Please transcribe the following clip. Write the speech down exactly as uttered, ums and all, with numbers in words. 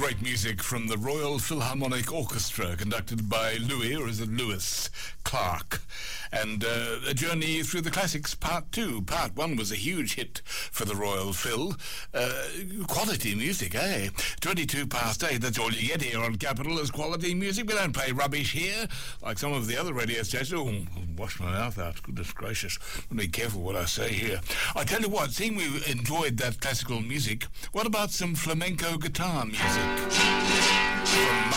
great music from the Royal Philharmonic Orchestra, conducted by Louis, or is it Lewis, Clark. And uh, a journey through the classics, part two. Part one was a huge hit for the Royal Phil. Uh, quality music, eh? twenty-two past eight, that's all you get here on Capital is quality music. We don't play rubbish here, like some of the other radio stations. Oh, wash my mouth out, goodness gracious. Be careful what I say here. I tell you what, seeing we enjoyed that classical music, what about some flamenco guitar music? From